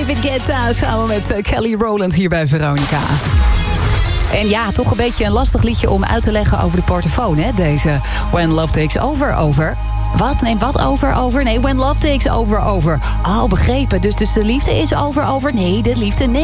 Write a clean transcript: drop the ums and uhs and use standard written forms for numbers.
David Guetta samen met Kelly Rowland hier bij Veronica. En ja, toch een beetje een lastig liedje om uit te leggen over de portofoon, hè? Deze When Love Takes Over. Wat? Nee, wat over? Nee, When Love Takes Over. Oh, begrepen. Dus de liefde is over. Nee, de liefde, nee.